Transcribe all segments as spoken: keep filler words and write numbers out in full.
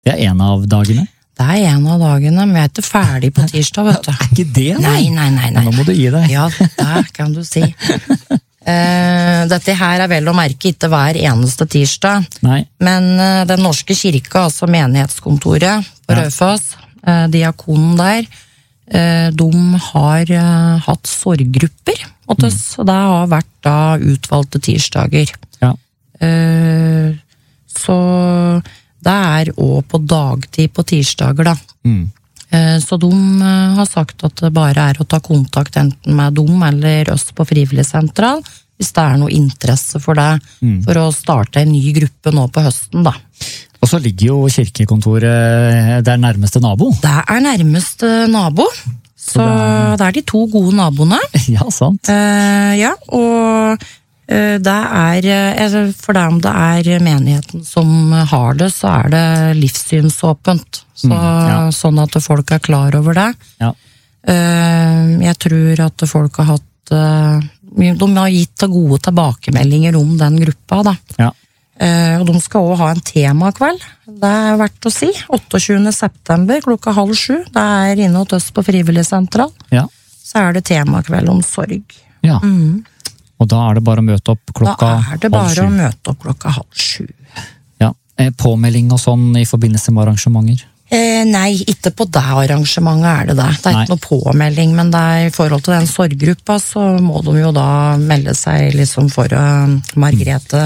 Det er en av dagene? Det er en av dagene, men vi er ikke ferdig på tirsdag, vet du. Er ikke det, da? Nei, nei, nei, nei. Nå må du gi deg. Ja, det kan du si. Uh, dette her er vel å merke ikke hver eneste tirsdag. Nei. Men uh, den norske kirka, altså menighetskontoret på Ja. Raufoss, uh, diakonen der, uh, de har uh, hatt sorggrupper, og det, mm. det har vært da utvalgte tirsdager. Ja. Uh, så det er også på dagtid på tirsdager da. Mm. Så de har sagt at det bare er å ta kontakt enten med dem eller oss på Frivilligsentral, hvis det er noe interesse for det, mm. for å starte en ny gruppe nå på høsten da. Og så ligger jo kirkekontoret der nærmeste nabo. Det er nærmeste nabo, så, så det, er... det er de to gode naboene. Ja, sant. Uh, ja, og det er, for dem det er menigheten som har det, så er det livssynsåpent. Så, mm, ja. Sånn at folk er klar over det. Ja. Jeg tror at folk har hatt, de har gitt gode tilbakemeldinger om den gruppa da. Ja. Og de skal også ha en temakveld, det er verdt å si, otteogtjuende september klokka halv sju, det er inne hos oss på Frivilligsentral. Ja. Så er det temakveld om sorg. Ja. Mm. Og da er det bare å møte opp klokka halv sju? Da er det bare å møte opp klokka halv sju. Ja. Påmelding og sånn i forbindelse med arrangementer? Eh, nei, ikke på det arrangementet er det det. Det er nei. Ikke noe påmelding, men det er i forhold til den sorggruppa, så må de jo da melde seg liksom for uh, Margrethe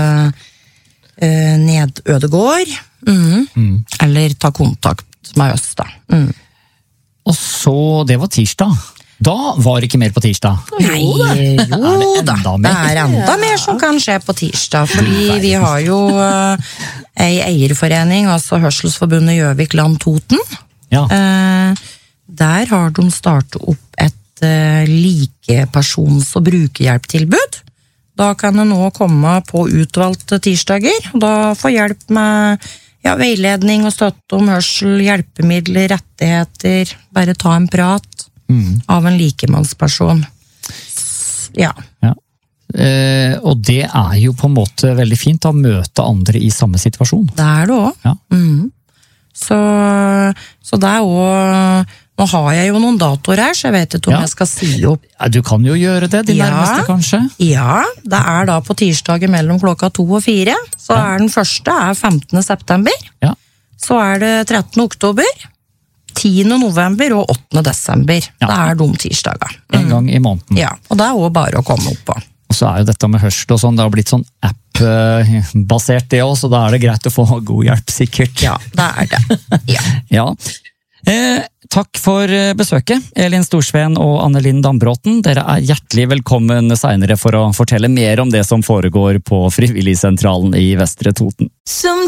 uh, Nedødegård. Mm. Mm. Eller ta kontakt med oss da. Mm. Og så, det var tirsdag. Da var det ikke mer på tirsdag. Nei, jo da. Det er enda mer som kan skje på tirsdag, fordi vi har jo uh, ei eierforening, altså Hørselsforbundet Gjøvik Land Toten. Ja. Uh, der har de startet opp et uh, likepersons- og brukerhjelptilbud. Da kan det nå komme på utvalgte tirsdager, og da få hjelp med ja, veiledning og støtte om hørsel, hjelpemidler, rettigheter, bare ta en prat. Mm. Av en likemannsperson. Ja. Ja. Eh, og det er jo på en måte veldig fint å møte andre i samme situasjon. Det er det også. Ja. Mm. Så, så det er også, nå har jeg jo noen datoer her, så jeg vet ikke om ja. Jeg skal si opp. Ja, du kan jo gjøre det, de ja. Nærmeste kanskje. Ja, det er da på tirsdager mellom klokka to og fire. Så ja. Er den første er femtende september. Ja. Så er det trettende oktober. tiende november og åttende desember. Ja. Det er de tirsdager. Mm. En gang i måneden. Ja, og det er også bare å komme opp på. Og så er jo dette med hørsel og sånn, det har blitt sånn app-basert det også, så da er det greit å få god hjelp, sikkert. Ja, det er det. Ja. Ja. Eh, takk for besøket, Elin Storsveen og Anne-Linn Dambråten. Dere er hjertelig velkommen senere for å fortelle mer om det som foregår på Frivilligsentralen i Vestre Toten. Som